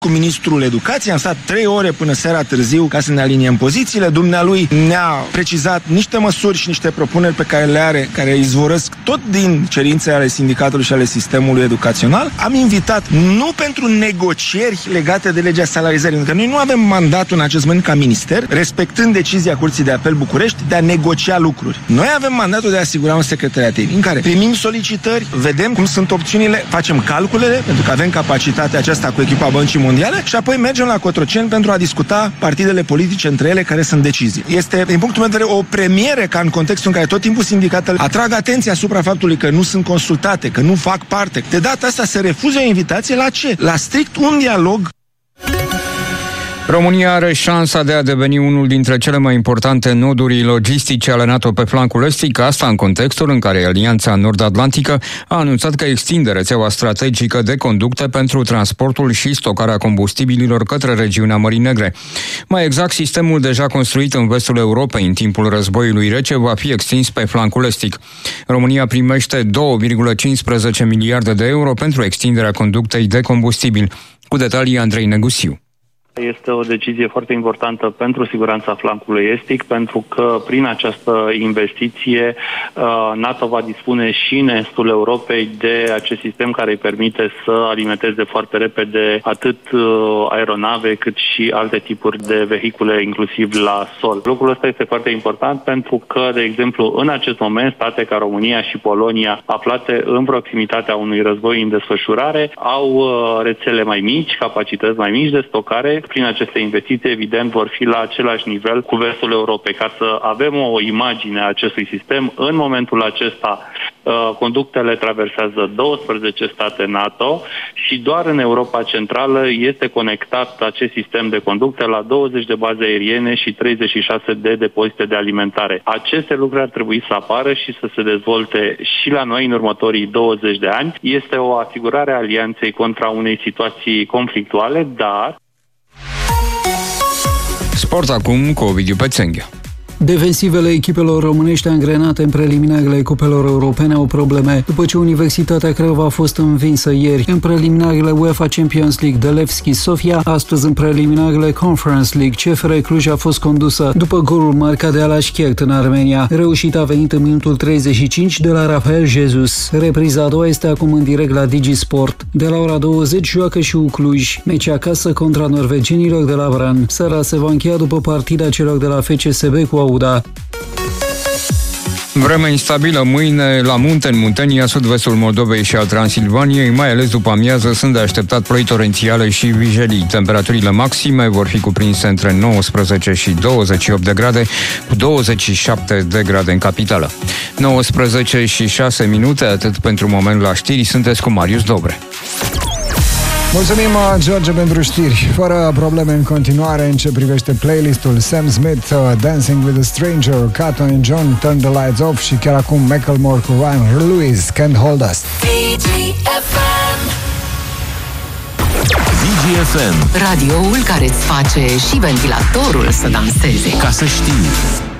cu ministrul educației, am stat 3 ore până seara târziu ca să ne aliniem pozițiile. Dumnealui ne-a precizat niște măsuri și niște propuneri pe care le are, care izvorăsc tot din cerințe ale sindicatului și ale sistemului educațional. Am invitat nu pentru negocieri legate de legea salarizării, pentru că noi nu avem mandatul în acest moment ca minister, respectând decizia Curții de Apel București, de a negocia lucruri. Noi avem mandatul de a asigura un secretariat în care primim solicitări, vedem cum sunt opțiunile, facem calculele, pentru că avem capacitatea aceasta cu echipa Băncii Mondiale și apoi mergem la Cotroceni pentru a discuta partidele politice între ele care sunt decizii. Este, din punctul meu de vedere, o premieră ca în contextul în care tot timpul sindicatele atrag atenția asupra faptului că nu sunt consultate, că nu fac parte. De data asta se refuză o invitație la ce? La strict un dialog. România are șansa de a deveni unul dintre cele mai importante noduri logistice ale NATO pe flancul estic, asta în contextul în care Alianța Nord-Atlantică a anunțat că extinde rețeaua strategică de conducte pentru transportul și stocarea combustibililor către regiunea Mării Negre. Mai exact, sistemul deja construit în vestul Europei în timpul războiului rece va fi extins pe flancul estic. România primește 2,15 miliarde de euro pentru extinderea conductei de combustibil. Cu detalii Andrei Negusiu. Este o decizie foarte importantă pentru siguranța flancului estic, pentru că prin această investiție NATO va dispune și în estul Europei de acest sistem care îi permite să alimenteze foarte repede atât aeronave cât și alte tipuri de vehicule, inclusiv la sol. Lucrul ăsta este foarte important pentru că, de exemplu, în acest moment, state ca România și Polonia, aflate în proximitatea unui război în desfășurare, au rețele mai mici, capacități mai mici de stocare. Prin aceste investiții, evident, vor fi la același nivel cu vestul Europei. Ca să avem o imagine a acestui sistem, în momentul acesta conductele traversează 12 state NATO și doar în Europa Centrală este conectat acest sistem de conducte la 20 de baze aeriene și 36 de depozite de alimentare. Aceste lucruri ar trebui să apară și să se dezvolte și la noi în următorii 20 de ani. Este o asigurare a alianței contra unei situații conflictuale, dar... Sport acum cu Ovidiu Pețenghea. Defensivele echipelor românești angrenate în preliminarele cupelor europene au probleme, după ce Universitatea Craiova a fost învinsă ieri în preliminarele UEFA Champions League de Levski Sofia. Astăzi, în preliminarele Conference League, CFR Cluj a fost condusă după golul marcat de Alash Kert în Armenia. Reușit a venit în minutul 35 de la Rafael Jesus. Repriza a doua este acum în direct la DigiSport. De la ora 20 joacă și Cluj, meci acasă contra norvegienilor de la Bran. Seara se va încheia după partida celor de la FCSB cu Auda. Vreme instabilă mâine la munte, în Muntenia, sud-vestul Moldovei și al Transilvaniei, mai ales după amiază sunt de așteptat ploi torențiale și vijelii. Temperaturile maxime vor fi cuprinse între 19 și 28 de grade, cu 27 de grade în capitală. 19 și 6 minute, atât pentru moment la știri, sunteți cu Marius Dobre. Mulțumim, George, pentru știri. Fără probleme în continuare în ce privește playlistul Sam Smith, Dancing with a Stranger, Kato and John, Turn the Lights Off și chiar acum Macklemore cu Ryan Lewis, Can't Hold Us. DGFM, radioul care îți face și ventilatorul să danseze. Ca să știi.